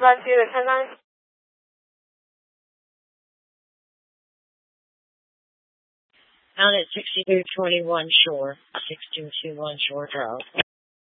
湾区的川江。 Found at 6221 Shore, 6221 Shore Drive.